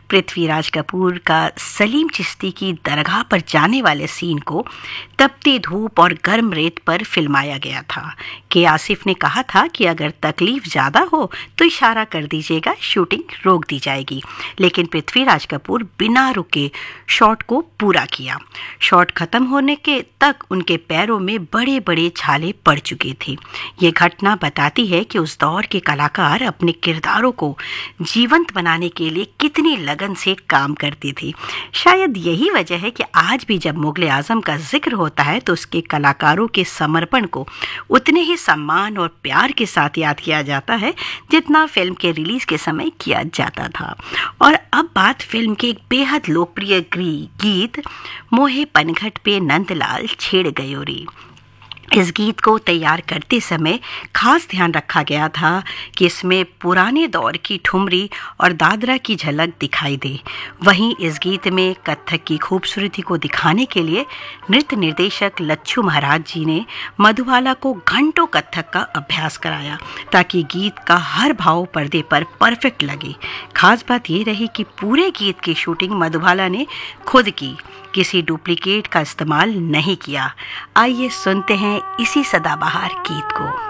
पृथ्वीराज कपूर का सलीम चिश्ती की दरगाह पर जाने वाले सीन को तपती धूप और गर्म रेत पर फिल्माया गया था। के आसिफ ने कहा था कि अगर तकलीफ ज़्यादा हो तो इशारा कर दीजिएगा, शूटिंग रोक दी जाएगी। लेकिन पृथ्वीराज कपूर बिना रुके शॉट को पूरा किया। शॉट खत्म होने के तक उनके पैरों में बड़े बड़े छाले पड़ चुके थे। ये घटना बताती है कि उस दौर के कलाकार अपने किरदारों को जीवंत बनाने के लिए कितनी लगन से काम करते थे। शायद यही वजह है कि आज भी जब मुगल आजम का जिक्र होता है तो उसके कलाकारों के समर्पण को उतने ही सम्मान और प्यार के साथ याद किया जाता है जितना फिल्म के रिलीज के समय किया जाता था। और अब बात फिल्म के एक बेहद लोकप्रिय गीत मोहे पनघट पे नंदलाल छेड़ गयो रे। इस गीत को तैयार करते समय खास ध्यान रखा गया था कि इसमें पुराने दौर की ठुमरी और दादरा की झलक दिखाई दे। वहीं इस गीत में कथक की खूबसूरती को दिखाने के लिए नृत्य निर्देशक लच्छू महाराज जी ने मधुबाला को घंटों कथक का अभ्यास कराया ताकि गीत का हर भाव पर्दे पर परफेक्ट लगे। खास बात ये रही कि पूरे गीत की शूटिंग मधुबाला ने खुद की, किसी डुप्लीकेट का इस्तेमाल नहीं किया। आइए सुनते हैं इसी सदाबहार गीत को।